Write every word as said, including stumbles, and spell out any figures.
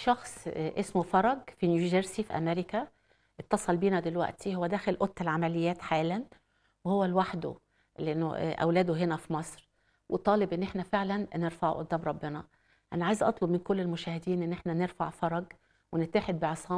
شخص آه، اسمه فرج في نيوجيرسي في أمريكا، اتصل بينا دلوقتي. هو داخل أوضة العمليات حالا وهو لوحده، لأنه آه، أولاده هنا في مصر، وطالب إن احنا فعلا نرفعه قدام ربنا. أنا عايزة أطلب من كل المشاهدين إن احنا نرفع فرج ونتحد بعصام